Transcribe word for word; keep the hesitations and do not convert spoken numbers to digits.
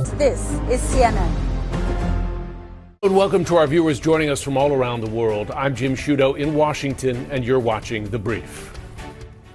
This is C N N. And welcome to our viewers joining us from all around the world. I'm Jim Sciutto in Washington, and you're watching The Brief.